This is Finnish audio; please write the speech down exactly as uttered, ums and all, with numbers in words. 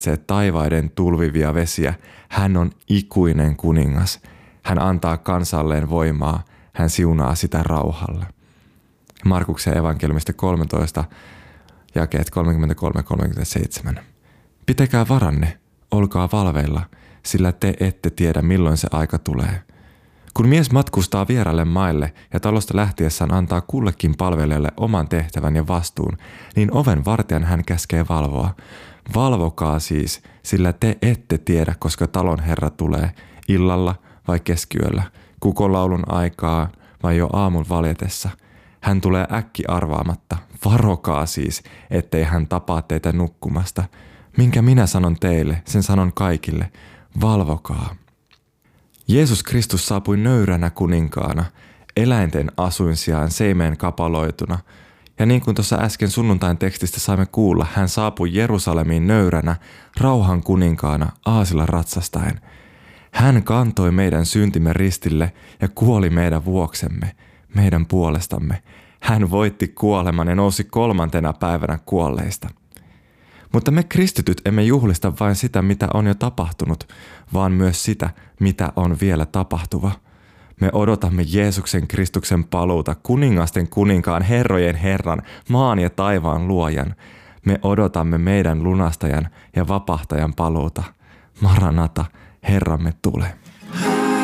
se taivaiden tulvivia vesiä. Hän on ikuinen kuningas. Hän antaa kansalleen voimaa. Hän siunaa sitä rauhalla. Markuksen evankeliumista kolmetoista, jakeet kolmekymmentäkolme kolmekymmentäseitsemän. Pitäkää varanne, olkaa valveilla, sillä te ette tiedä milloin se aika tulee. Kun mies matkustaa vieraille maille ja talosta lähtiessään antaa kullekin palvelijalle oman tehtävän ja vastuun, niin oven vartijan hän käskee valvoa. Valvokaa siis, sillä te ette tiedä, koska talon herra tulee, illalla vai keskiyöllä, kukonlaulun aikaa vai jo aamun valjetessa. Hän tulee äkki arvaamatta. Varokaa siis, ettei hän tapaa teitä nukkumasta. Minkä minä sanon teille, sen sanon kaikille. Valvokaa. Jeesus Kristus saapui nöyränä kuninkaana, eläinten asuin sijaan seimeen kapaloituna. Ja niin kuin tuossa äsken sunnuntain tekstistä saimme kuulla, hän saapui Jerusalemiin nöyränä, rauhan kuninkaana, aasilla ratsastaen. Hän kantoi meidän syntimme ristille ja kuoli meidän vuoksemme, meidän puolestamme. Hän voitti kuoleman ja nousi kolmantena päivänä kuolleista. Mutta me kristityt emme juhlista vain sitä, mitä on jo tapahtunut, vaan myös sitä, mitä on vielä tapahtuva. Me odotamme Jeesuksen Kristuksen paluuta, kuningasten kuninkaan, herrojen herran, maan ja taivaan luojan. Me odotamme meidän lunastajan ja vapahtajan paluuta. Maranata, Herramme tule.